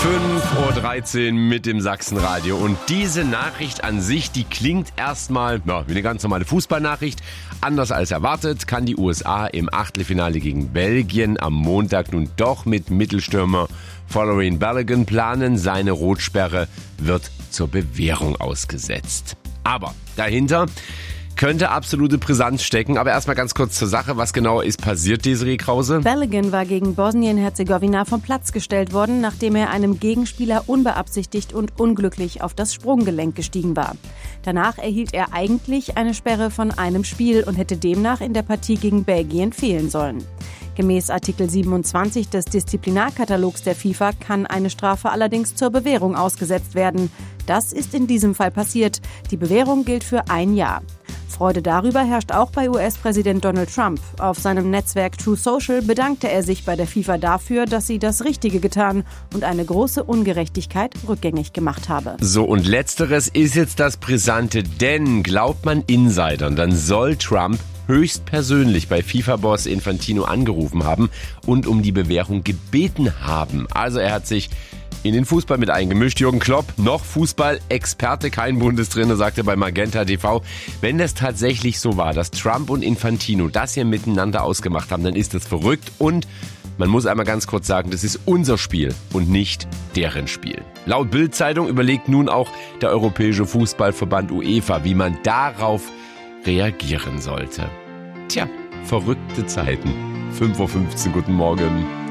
5.13 Uhr mit dem Sachsenradio. Und diese Nachricht an sich, die klingt erstmal wie eine ganz normale Fußballnachricht. Anders als erwartet kann die USA im Achtelfinale gegen Belgien am Montag nun doch mit Mittelstürmer Folarin Balogun planen. Seine Rotsperre wird zur Bewährung ausgesetzt. Aber dahinter könnte absolute Brisanz stecken. Aber erstmal ganz kurz zur Sache. Was genau ist passiert, Desiree Krause? Balogun war gegen Bosnien-Herzegowina vom Platz gestellt worden, nachdem er einem Gegenspieler unbeabsichtigt und unglücklich auf das Sprunggelenk gestiegen war. Danach erhielt er eigentlich eine Sperre von einem Spiel und hätte demnach in der Partie gegen Belgien fehlen sollen. Gemäß Artikel 27 des Disziplinarkatalogs der FIFA kann eine Strafe allerdings zur Bewährung ausgesetzt werden. Das ist in diesem Fall passiert. Die Bewährung gilt für 1 Jahr. Freude darüber herrscht auch bei US-Präsident Donald Trump. Auf seinem Netzwerk True Social bedankte er sich bei der FIFA dafür, dass sie das Richtige getan und eine große Ungerechtigkeit rückgängig gemacht habe. So, und letzteres ist jetzt das Brisante, denn glaubt man Insidern, dann soll Trump höchstpersönlich bei FIFA-Boss Infantino angerufen haben und um die Bewährung gebeten haben. Also er hat sich in den Fußball mit eingemischt. Jürgen Klopp, noch Fußball-Experte, kein Bundestrainer, sagte bei Magenta TV, wenn das tatsächlich so war, dass Trump und Infantino das hier miteinander ausgemacht haben, dann ist das verrückt und man muss einmal ganz kurz sagen, das ist unser Spiel und nicht deren Spiel. Laut Bild-Zeitung überlegt nun auch der Europäische Fußballverband UEFA, wie man darauf reagieren sollte. Tja, verrückte Zeiten. 5.15 Uhr, guten Morgen.